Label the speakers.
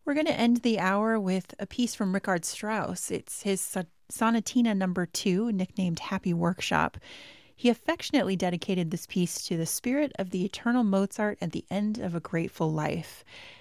Speaker 1: We're going to end the hour with a piece from Richard Strauss. It's his Sonatina number 2, nicknamed Happy Workshop. He affectionately dedicated this piece to the spirit of the eternal Mozart at the end of a grateful life.